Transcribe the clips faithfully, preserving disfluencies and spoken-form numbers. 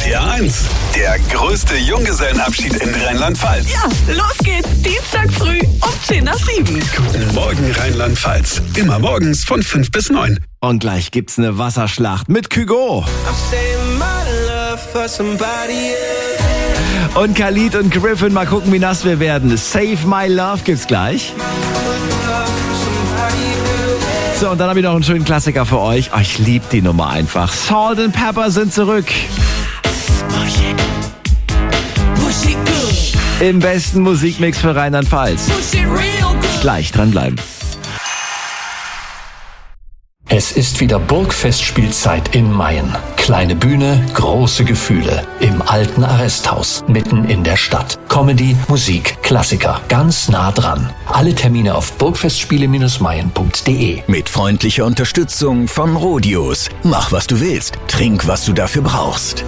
P R eins, der größte Junggesellenabschied in Rheinland-Pfalz. Ja, los geht's. Dienstag früh um zehn nach sieben. Guten Morgen, Rheinland-Pfalz. Immer morgens von fünf bis neun. Und gleich gibt's eine Wasserschlacht mit Kygo. Und Khalid und Griffin, mal gucken, wie nass wir werden. Save My Love gibt's gleich. So, und dann habe ich noch einen schönen Klassiker für euch. Oh, ich liebe die Nummer einfach. Salt and Pepper sind zurück. Im besten Musikmix für Rheinland-Pfalz. Gleich dranbleiben. Es ist wieder Burgfestspielzeit in Mayen. Kleine Bühne, große Gefühle. Im alten Arresthaus, mitten in der Stadt. Comedy, Musik, Klassiker, ganz nah dran. Alle Termine auf burgfestspiele Bindestrich mayen punkt de. Mit freundlicher Unterstützung von Rodius. Mach, was du willst. Trink, was du dafür brauchst.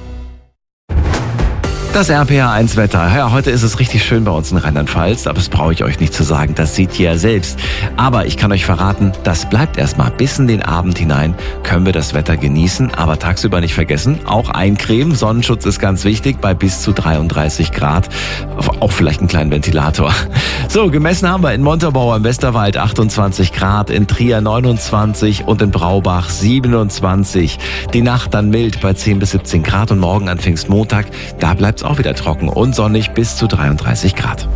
Das R P R eins Wetter. Ja, heute ist es richtig schön bei uns in Rheinland-Pfalz, aber das brauche ich euch nicht zu sagen, das seht ihr ja selbst. Aber ich kann euch verraten, das bleibt erstmal bis in den Abend hinein, können wir das Wetter genießen, aber tagsüber nicht vergessen, auch eincremen, Sonnenschutz ist ganz wichtig, bei bis zu dreiunddreißig Grad, auch vielleicht einen kleinen Ventilator. So, gemessen haben wir in Montabaur im Westerwald achtundzwanzig Grad, in Trier neunundzwanzig und in Braubach siebenundzwanzig. Die Nacht dann mild bei zehn bis siebzehn Grad und morgen an Pfingstmontag, da bleibt es auch wieder trocken und sonnig bis zu dreiunddreißig Grad.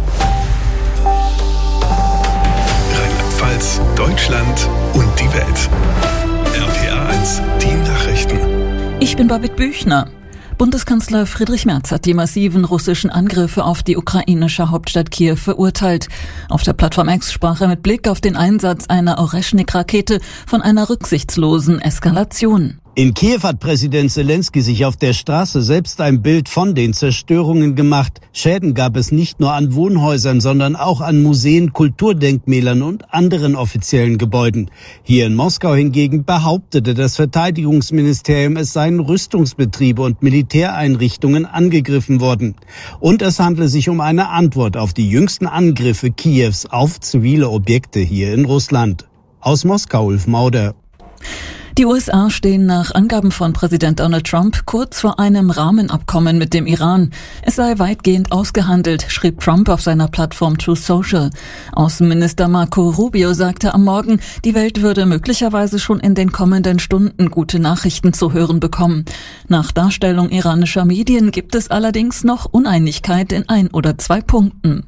Rheinland-Pfalz, Deutschland und die Welt. R P R eins, die Nachrichten. Ich bin Babette Büchner. Bundeskanzler Friedrich Merz hat die massiven russischen Angriffe auf die ukrainische Hauptstadt Kiew verurteilt. Auf der Plattform X sprach er mit Blick auf den Einsatz einer Oreschnik-Rakete von einer rücksichtslosen Eskalation. In Kiew hat Präsident Zelensky sich auf der Straße selbst ein Bild von den Zerstörungen gemacht. Schäden gab es nicht nur an Wohnhäusern, sondern auch an Museen, Kulturdenkmälern und anderen offiziellen Gebäuden. Hier in Moskau hingegen behauptete das Verteidigungsministerium, es seien Rüstungsbetriebe und Militäreinrichtungen angegriffen worden. Und es handle sich um eine Antwort auf die jüngsten Angriffe Kiews auf zivile Objekte hier in Russland. Aus Moskau, Ulf Mauder. Die U S A stehen nach Angaben von Präsident Donald Trump kurz vor einem Rahmenabkommen mit dem Iran. Es sei weitgehend ausgehandelt, schrieb Trump auf seiner Plattform Truth Social. Außenminister Marco Rubio sagte am Morgen, die Welt würde möglicherweise schon in den kommenden Stunden gute Nachrichten zu hören bekommen. Nach Darstellung iranischer Medien gibt es allerdings noch Uneinigkeit in ein oder zwei Punkten.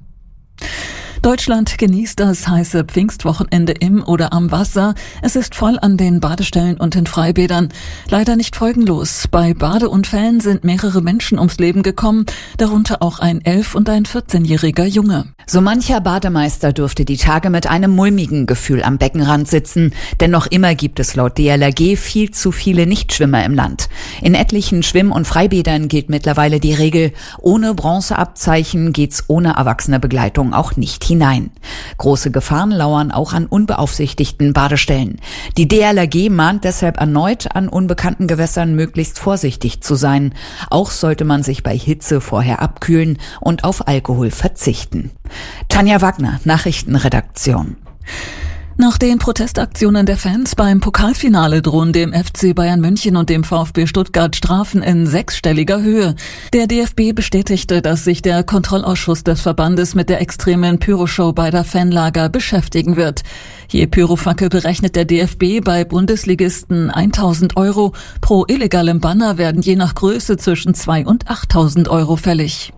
Deutschland genießt das heiße Pfingstwochenende im oder am Wasser. Es ist voll an den Badestellen und in Freibädern. Leider nicht folgenlos. Bei Badeunfällen sind mehrere Menschen ums Leben gekommen, darunter auch ein elf- und ein vierzehnjähriger Junge. So mancher Bademeister dürfte die Tage mit einem mulmigen Gefühl am Beckenrand sitzen, denn noch immer gibt es laut D L R G viel zu viele Nichtschwimmer im Land. In etlichen Schwimm- und Freibädern gilt mittlerweile die Regel, ohne Bronzeabzeichen geht's ohne erwachsene Begleitung auch nicht hinein. Große Gefahren lauern auch an unbeaufsichtigten Badestellen. Die D L R G mahnt deshalb erneut, an unbekannten Gewässern möglichst vorsichtig zu sein. Auch sollte man sich bei Hitze vorher abkühlen und auf Alkohol verzichten. Tanja Wagner, Nachrichtenredaktion. Nach den Protestaktionen der Fans beim Pokalfinale drohen dem F C Bayern München und dem VfB Stuttgart Strafen in sechsstelliger Höhe. Der D F B bestätigte, dass sich der Kontrollausschuss des Verbandes mit der extremen Pyroshow beider Fanlager beschäftigen wird. Je Pyrofackel berechnet der D F B bei Bundesligisten eintausend Euro. Pro illegalem Banner werden je nach Größe zwischen zweitausend und achttausend Euro fällig.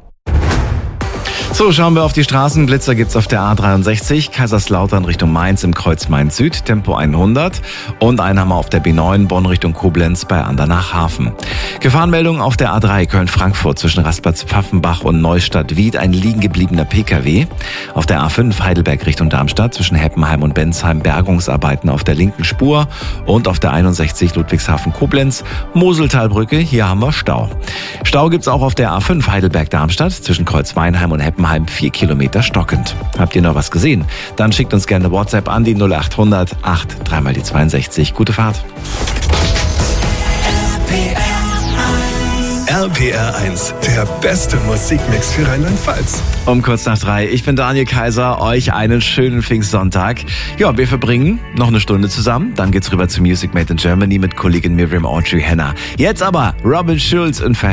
So, schauen wir auf die Straßen. Blitzer gibt's auf der A dreiundsechzig, Kaiserslautern Richtung Mainz im Kreuz Mainz Süd, Tempo hundert. Und einen haben wir auf der B neun, Bonn Richtung Koblenz bei Andernach-Hafen. Gefahrenmeldung auf der A drei Köln-Frankfurt zwischen Rastplatz-Pfaffenbach und Neustadt-Wied, ein liegen gebliebener P K W. Auf der A fünf Heidelberg Richtung Darmstadt zwischen Heppenheim und Bensheim Bergungsarbeiten auf der linken Spur. Und auf der einundsechzig Ludwigshafen-Koblenz, Moseltalbrücke, hier haben wir Stau. Stau gibt's auch auf der A fünf Heidelberg-Darmstadt zwischen Kreuzweinheim und Heppenheim. Vier Kilometer stockend. Habt ihr noch was gesehen? Dann schickt uns gerne WhatsApp an die null acht hundert acht drei mal die zweiundsechzig. Gute Fahrt. R P R eins, der beste Musikmix für Rheinland-Pfalz. Um kurz nach drei. Ich bin Daniel Kaiser. Euch einen schönen Pfingstsonntag. Ja, wir verbringen noch eine Stunde zusammen. Dann geht's rüber zu Music Made in Germany mit Kollegin Miriam Audrey Henner. Jetzt aber Robin Schulz und